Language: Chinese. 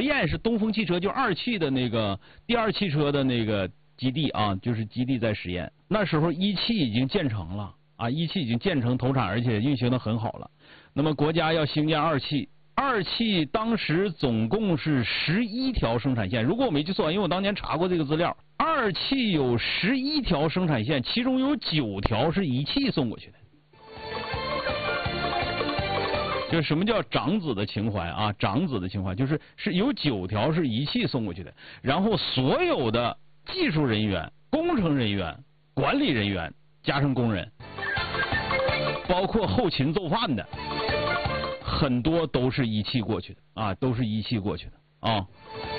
验是东风汽车就2汽的那个第2汽车的那个基地啊，就是基地在实验。那时候1汽已经建成了啊，1汽已经建成投产，而且运行的很好了。那么国家要兴建2汽，2汽当时总共是11条生产线，如果我没记错，因为我当年查过这个资料，2汽有11条生产线，其中有9条是1汽送过去的。就是什么叫长子的情怀啊？长子的情怀就是有9条是1汽送过去的，然后所有的技术人员、工程人员、管理人员加上工人，包括后勤做饭的，很多都是1汽过去的啊，都是1汽过去的啊。